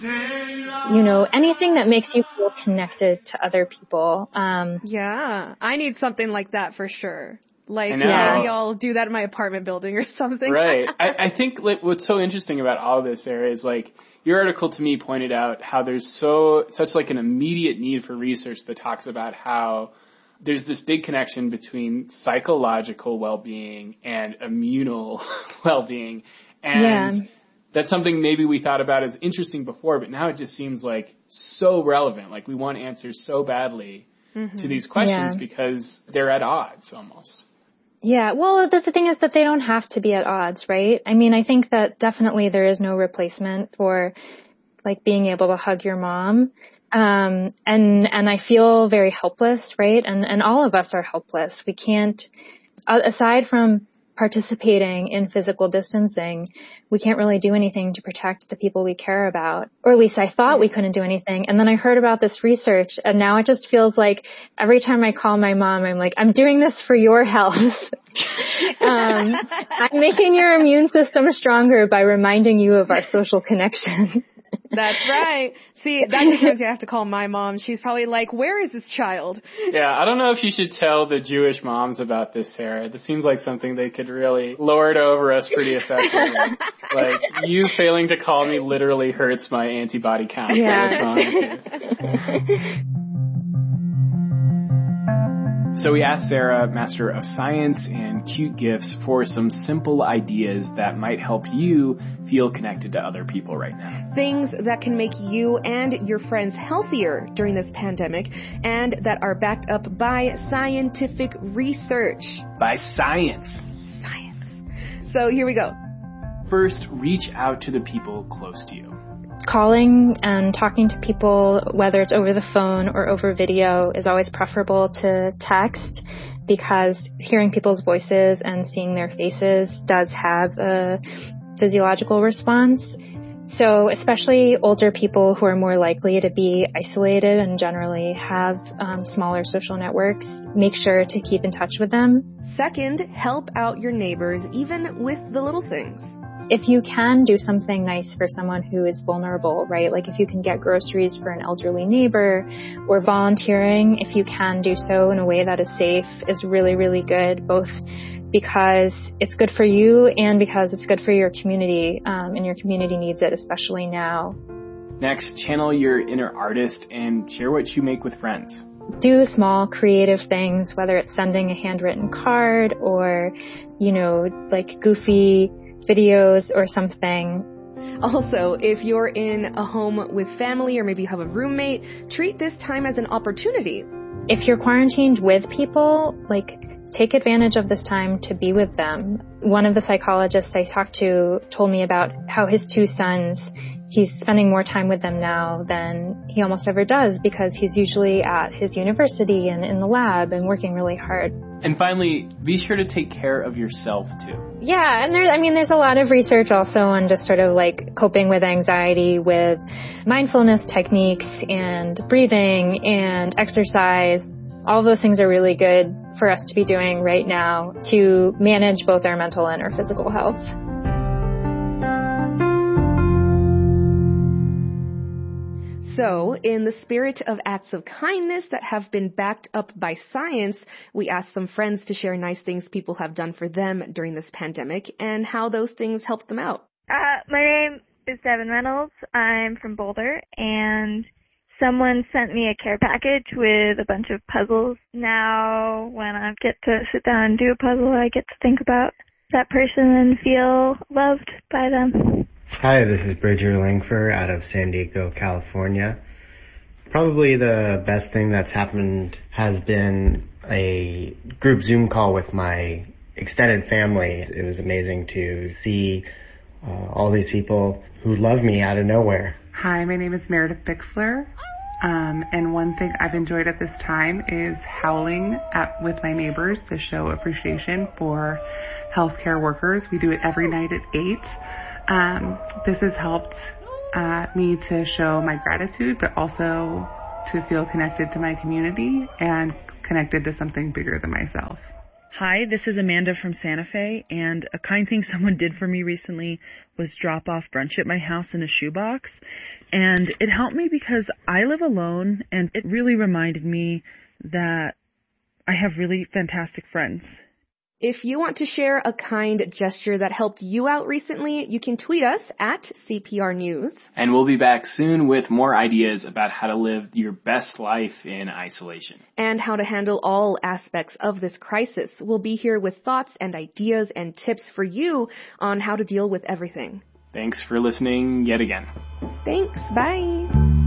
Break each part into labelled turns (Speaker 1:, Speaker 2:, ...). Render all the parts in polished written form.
Speaker 1: Anything that makes you feel connected to other people.
Speaker 2: Yeah, I need something like that for sure. Like, maybe I'll do that in my apartment building or something.
Speaker 3: Right. I think what's so interesting about all of this, Sarah, is like your article to me pointed out how there's such like an immediate need for research that talks about how there's this big connection between psychological well-being and immunal well-being. And that's something maybe we thought about as interesting before, but now it just seems like so relevant. Like we want answers so badly to these questions because they're at odds almost.
Speaker 1: Yeah, well, the thing is that they don't have to be at odds, right? I mean, I think that definitely there is no replacement for like being able to hug your mom. And I feel very helpless, right? And all of us are helpless. We can't, aside from participating in physical distancing, we can't really do anything to protect the people we care about. Or at least I thought we couldn't do anything. And then I heard about this research, and now it just feels like every time I call my mom, I'm like, I'm doing this for your health. I'm making your immune system stronger by reminding you of our social connection.
Speaker 2: That's right. See, that's the times I have to call my mom. She's probably like, where is this child?
Speaker 3: Yeah, I don't know if you should tell the Jewish moms about this, Sarah. This seems like something they could really lord over us pretty effectively. Like, you failing to call me literally hurts my antibody count.
Speaker 1: Yeah.
Speaker 3: What's wrong with you? So we asked Sarah, Master of Science and Cute Gifts, for some simple ideas that might help you feel connected to other people right now.
Speaker 2: Things that can make you and your friends healthier during this pandemic and that are backed up by scientific research.
Speaker 3: By science.
Speaker 2: Science. So here we go.
Speaker 3: First, reach out to the people close to you.
Speaker 1: Calling and talking to people, whether it's over the phone or over video, is always preferable to text, because hearing people's voices and seeing their faces does have a physiological response. So especially older people who are more likely to be isolated and generally have smaller social networks, make sure to keep in touch with them.
Speaker 2: Second, help out your neighbors, even with the little things.
Speaker 1: If you can do something nice for someone who is vulnerable, right? Like if you can get groceries for an elderly neighbor, or volunteering, if you can do so in a way that is safe, is really, really good, both because it's good for you and because it's good for your community, and your community needs it, especially now.
Speaker 3: Next, channel your inner artist and share what you make with friends.
Speaker 1: Do small creative things, whether it's sending a handwritten card or, like goofy videos or something.
Speaker 2: Also, if you're in a home with family or maybe you have a roommate, treat this time as an opportunity.
Speaker 1: If you're quarantined with people, take advantage of this time to be with them. One of the psychologists I talked to told me about how his two sons, he's spending more time with them now than he almost ever does, because he's usually at his university and in the lab and working really hard.
Speaker 3: And finally, be sure to take care of yourself too.
Speaker 1: Yeah, and there's a lot of research also on just sort of like coping with anxiety with mindfulness techniques and breathing and exercise. All those things are really good for us to be doing right now to manage both our mental and our physical health.
Speaker 2: So, in the spirit of acts of kindness that have been backed up by science, we asked some friends to share nice things people have done for them during this pandemic and how those things helped them out.
Speaker 4: My name is Devin Reynolds. I'm from Boulder, and someone sent me a care package with a bunch of puzzles. Now, when I get to sit down and do a puzzle, I get to think about that person and feel loved by them.
Speaker 5: Hi, this is Bridger Langford out of San Diego, California. Probably the best thing that's happened has been a group Zoom call with my extended family. It was amazing to see all these people who love me out of nowhere.
Speaker 6: Hi, my name is Meredith Bixler. And one thing I've enjoyed at this time is howling with my neighbors to show appreciation for healthcare workers. We do it every night at 8. This has helped me to show my gratitude, but also to feel connected to my community and connected to something bigger than myself.
Speaker 7: Hi, this is Amanda from Santa Fe, and a kind thing someone did for me recently was drop off brunch at my house in a shoebox. And it helped me because I live alone, and it really reminded me that I have really fantastic friends.
Speaker 2: If you want to share a kind gesture that helped you out recently, you can tweet us at CPR News.
Speaker 3: And we'll be back soon with more ideas about how to live your best life in isolation.
Speaker 2: And how to handle all aspects of this crisis. We'll be here with thoughts and ideas and tips for you on how to deal with everything.
Speaker 3: Thanks for listening yet again.
Speaker 2: Thanks. Bye.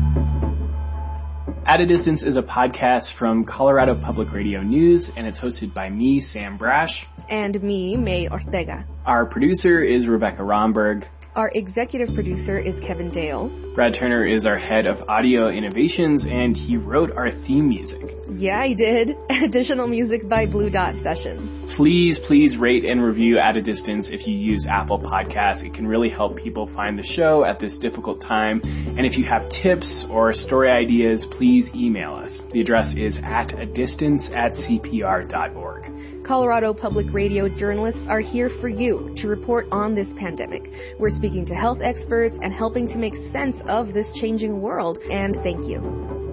Speaker 3: At a Distance is a podcast from Colorado Public Radio News, and it's hosted by me, Sam Brash.
Speaker 2: And me, May Ortega.
Speaker 3: Our producer is Rebecca Romberg.
Speaker 2: Our executive producer is Kevin Dale.
Speaker 3: Brad Turner is our head of audio innovations, and he wrote our theme music.
Speaker 2: Yeah, he did. Additional music by Blue Dot Sessions.
Speaker 3: Please rate and review At a Distance if you use Apple Podcasts. It can really help people find the show at this difficult time. And if you have tips or story ideas, please email us. The address is atadistance@cpr.org.
Speaker 2: Colorado Public Radio journalists are here for you to report on this pandemic. We're speaking to health experts and helping to make sense of this changing world. And thank you.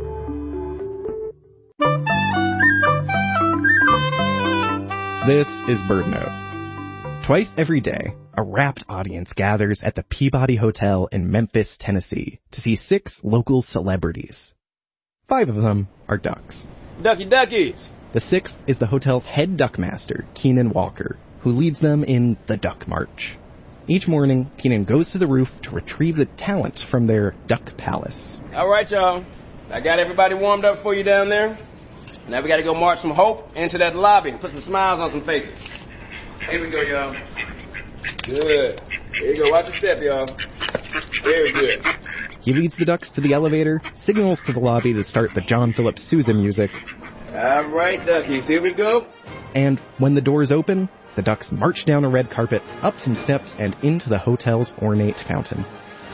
Speaker 8: This is BirdNote. Twice every day, a rapt audience gathers at the Peabody Hotel in Memphis, Tennessee, to see 6 local celebrities. 5 of them are ducks.
Speaker 9: Ducky duckies!
Speaker 8: The 6th is the hotel's head duckmaster, Keenan Walker, who leads them in the Duck March. Each morning, Keenan goes to the roof to retrieve the talent from their duck palace.
Speaker 9: All right, y'all. I got everybody warmed up for you down there. Now we got to go march some hope into that lobby and put some smiles on some faces. Here we go, y'all. Good. Here you go. Watch your step, y'all. Very good.
Speaker 8: He leads the ducks to the elevator, signals to the lobby to start the John Philip Sousa music.
Speaker 9: All right, duckies. Here we go.
Speaker 8: And when the doors open, the ducks march down a red carpet, up some steps, and into the hotel's ornate fountain.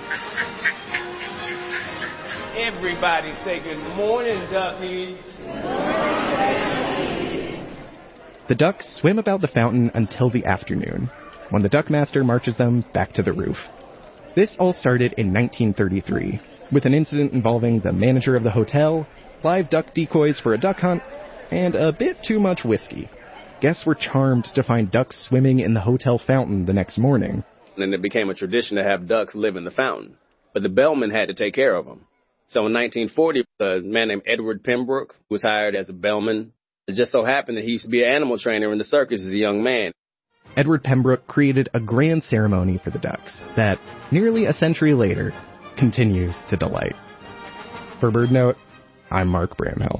Speaker 9: Everybody say good morning, duckies.
Speaker 8: The ducks swim about the fountain until the afternoon, when the duckmaster marches them back to the roof. This all started in 1933, with an incident involving the manager of the hotel, live duck decoys for a duck hunt, and a bit too much whiskey. Guests were charmed to find ducks swimming in the hotel fountain the next morning.
Speaker 9: And it became a tradition to have ducks live in the fountain. But the bellman had to take care of them. So in 1940, a man named Edward Pembroke was hired as a bellman. It just so happened that he used to be an animal trainer in the circus as a young man.
Speaker 8: Edward Pembroke created a grand ceremony for the ducks that, nearly a century later, continues to delight. For BirdNote, I'm Mark Bramhill.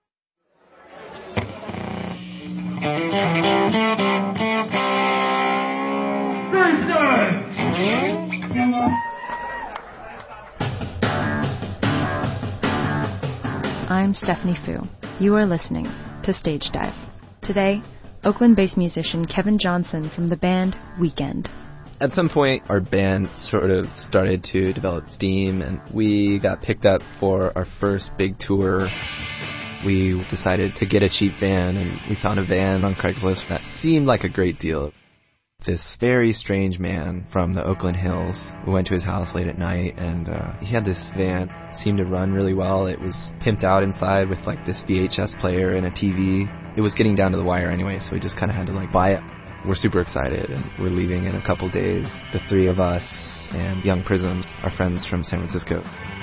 Speaker 10: I'm Stephanie Fu. You are listening to Stage Dive. Today, Oakland-based musician Kevin Johnson from the band Weekend.
Speaker 11: At some point, our band sort of started to develop steam, and we got picked up for our first big tour. We decided to get a cheap van, and we found a van on Craigslist that seemed like a great deal. This very strange man from the Oakland Hills. We went to his house late at night, and he had this van. It seemed to run really well. It was pimped out inside with like this VHS player and a TV. It was getting down to the wire anyway, so we just kind of had to like buy it. We're super excited, and we're leaving in a couple days. The 3 of us and Young Prisms, our friends from San Francisco.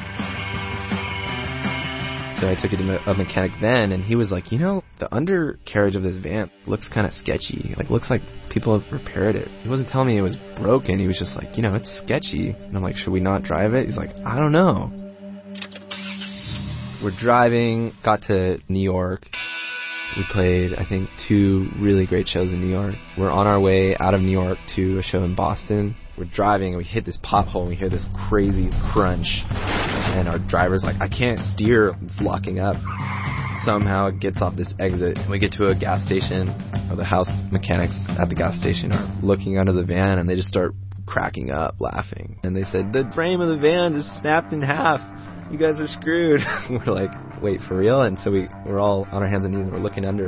Speaker 11: So I took it to a mechanic then, and he was like, you know, the undercarriage of this van looks kind of sketchy. Like, looks like people have repaired it. He wasn't telling me it was broken. He was just like, you know, it's sketchy. And I'm like, should we not drive it? He's like, I don't know. We're driving, got to New York. We played, I think, 2 really great shows in New York. We're on our way out of New York to a show in Boston. We're driving, and we hit this pothole, and we hear this crazy crunch. And our driver's like, I can't steer. It's locking up. Somehow it gets off this exit, and we get to a gas station. The house mechanics at the gas station are looking under the van, and they just start cracking up, laughing. And they said, the frame of the van just snapped in half. You guys are screwed. We're like, wait, for real? And so we're all on our hands and knees, and we're looking under, and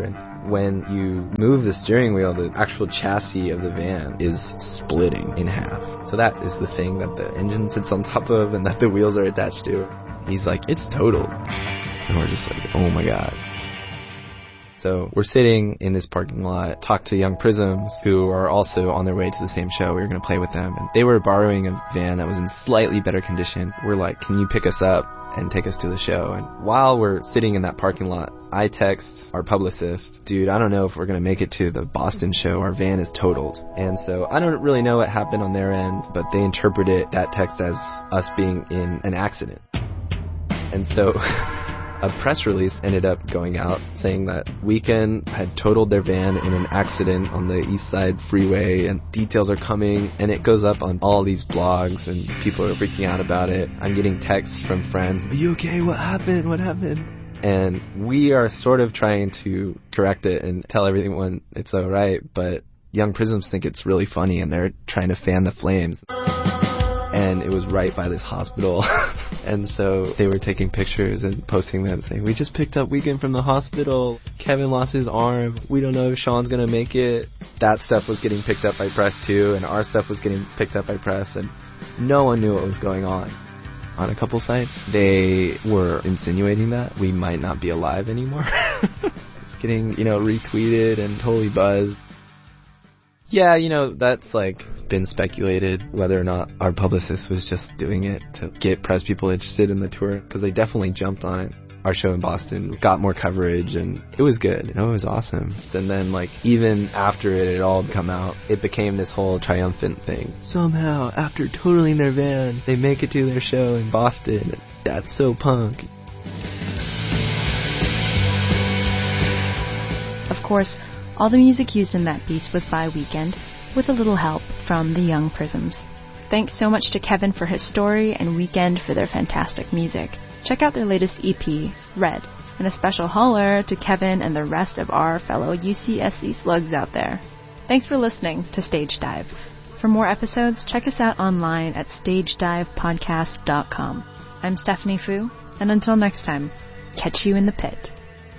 Speaker 11: when you move the steering wheel, the actual chassis of the van is splitting in half. So that is the thing that the engine sits on top of and that the wheels are attached to. He's like, it's totaled. And we're just like, oh my God. So we're sitting in this parking lot, talk to Young Prisms, who are also on their way to the same show. We were going to play with them. And they were borrowing a van that was in slightly better condition. We're like, can you pick us up and take us to the show? And while we're sitting in that parking lot, I text our publicist, dude, I don't know if we're going to make it to the Boston show. Our van is totaled. And so I don't really know what happened on their end, but they interpreted that text as us being in an accident. And so a press release ended up going out saying that Weeknd had totaled their van in an accident on the East Side Freeway, and details are coming, and it goes up on all these blogs, and people are freaking out about it. I'm getting texts from friends, are you okay? What happened? What happened? And we are sort of trying to correct it and tell everyone it's alright, but Young Prisms think it's really funny, and they're trying to fan the flames. And it was right by this hospital. And so they were taking pictures and posting them saying, we just picked up Weeknd from the hospital. Kevin lost his arm. We don't know if Sean's going to make it. That stuff was getting picked up by press too, and our stuff was getting picked up by press, and no one knew what was going on. On a couple sites, they were insinuating that we might not be alive anymore. It's getting, retweeted and totally buzzed. Yeah, that's been speculated whether or not our publicist was just doing it to get press people interested in the tour, because they definitely jumped on it. Our show in Boston got more coverage, and it was good. It was awesome. And then, even after it had all come out, it became this whole triumphant thing. Somehow, after totaling their van, they make it to their show in Boston. That's so punk.
Speaker 10: Of course, all the music used in that piece was by Weeknd, with a little help from the Young Prisms. Thanks so much to Kevin for his story and Weeknd for their fantastic music. Check out their latest EP, Red, and a special holler to Kevin and the rest of our fellow UCSC slugs out there. Thanks for listening to Stage Dive. For more episodes, check us out online at stagedivepodcast.com. I'm Stephanie Fu, and until next time, catch you in the pit.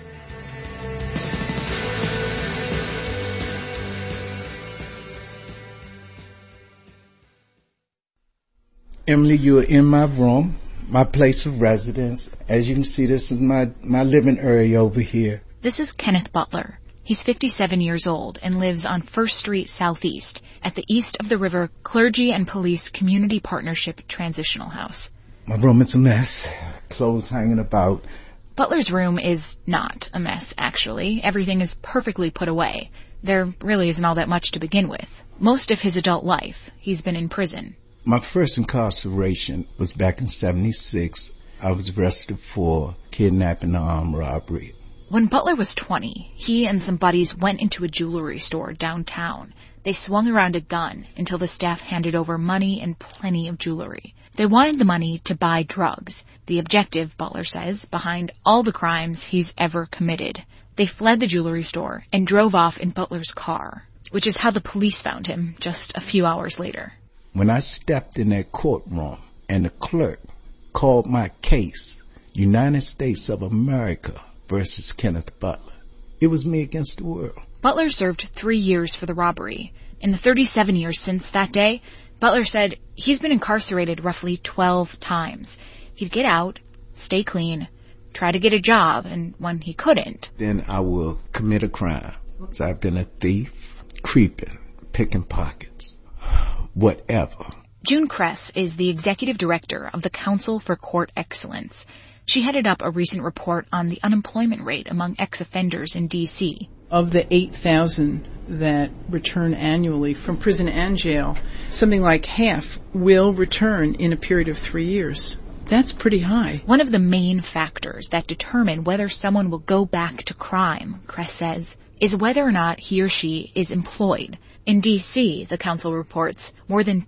Speaker 12: Emily, you are in my room, my place of residence. As you can see, this is my living area over here.
Speaker 13: This is Kenneth Butler. He's 57 years old and lives on 1st Street Southeast at the East of the River Clergy and Police Community Partnership Transitional House.
Speaker 12: My room is a mess. Clothes hanging about.
Speaker 13: Butler's room is not a mess, actually. Everything is perfectly put away. There really isn't all that much to begin with. Most of his adult life, he's been in prison.
Speaker 12: My first incarceration was back in '76. I was arrested for kidnapping and armed robbery.
Speaker 13: When Butler was 20, he and some buddies went into a jewelry store downtown. They swung around a gun until the staff handed over money and plenty of jewelry. They wanted the money to buy drugs, the objective, Butler says, behind all the crimes he's ever committed. They fled the jewelry store and drove off in Butler's car, which is how the police found him just a few hours later.
Speaker 12: When I stepped in that courtroom and the clerk called my case, United States of America versus Kenneth Butler, it was me against the world.
Speaker 13: Butler served 3 years for the robbery. In the 37 years since that day, Butler said he's been incarcerated roughly 12 times. He'd get out, stay clean, try to get a job, and when he couldn't,
Speaker 12: then I will commit a crime. So I've been a thief, creeping, picking pockets. Whatever.
Speaker 13: June Kress is the executive director of the Council for Court Excellence. She headed up a recent report on the unemployment rate among ex-offenders in D.C.
Speaker 14: Of the 8,000 that return annually from prison and jail, something like half will return in a period of 3 years. That's pretty high.
Speaker 13: One of the main factors that determine whether someone will go back to crime, Kress says, is whether or not he or she is employed. In D.C., the council reports, more than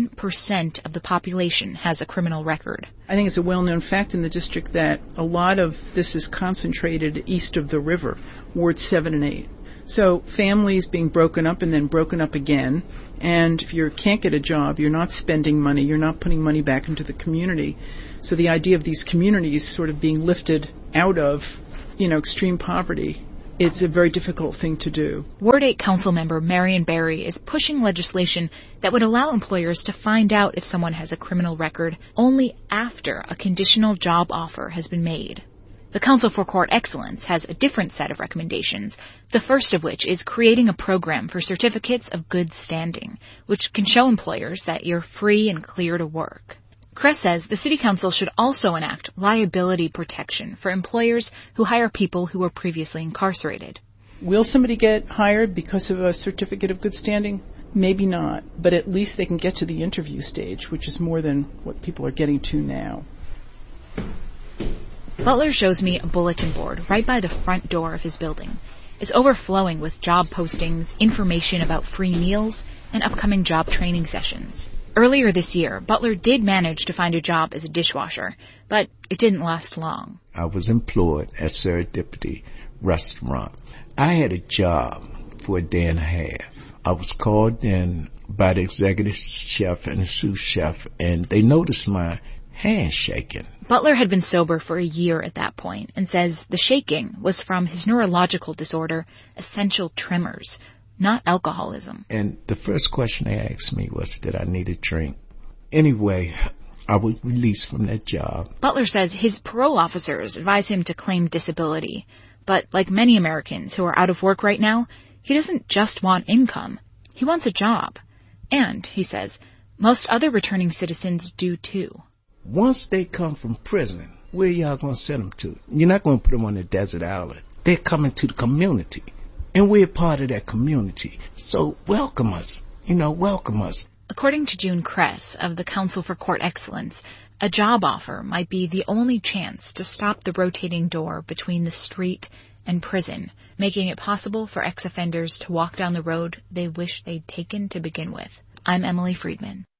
Speaker 13: 10% of the population has a criminal record.
Speaker 14: I think it's a well-known fact in the district that a lot of this is concentrated east of the river, wards 7 and 8. So families being broken up and then broken up again, and if you can't get a job, you're not spending money, you're not putting money back into the community. So the idea of these communities sort of being lifted out of, extreme poverty it's a very difficult thing to do.
Speaker 13: Ward 8 council member Marion Barry is pushing legislation that would allow employers to find out if someone has a criminal record only after a conditional job offer has been made. The Council for Court Excellence has a different set of recommendations, the first of which is creating a program for certificates of good standing, which can show employers that you're free and clear to work. Kress says the City Council should also enact liability protection for employers who hire people who were previously incarcerated.
Speaker 14: Will somebody get hired because of a certificate of good standing? Maybe not, but at least they can get to the interview stage, which is more than what people are getting to now.
Speaker 13: Butler shows me a bulletin board right by the front door of his building. It's overflowing with job postings, information about free meals, and upcoming job training sessions. Earlier this year, Butler did manage to find a job as a dishwasher, but it didn't last long.
Speaker 12: I was employed at Serendipity Restaurant. I had a job for a day and a half. I was called in by the executive chef and the sous chef, and they noticed my hand shaking.
Speaker 13: Butler had been sober for a year at that point and says the shaking was from his neurological disorder, essential tremors, not alcoholism.
Speaker 12: And the first question they asked me was, did I need a drink? Anyway, I was released from that job.
Speaker 13: Butler says his parole officers advise him to claim disability. But like many Americans who are out of work right now, he doesn't just want income. He wants a job. And, he says, most other returning citizens do too.
Speaker 12: Once they come from prison, where y'all going to send them to? You're not going to put them on a desert island. They're coming to the community. And we're part of that community. So welcome us. Welcome us.
Speaker 13: According to June Kress of the Council for Court Excellence, a job offer might be the only chance to stop the rotating door between the street and prison, making it possible for ex-offenders to walk down the road they wish they'd taken to begin with. I'm Emily Friedman.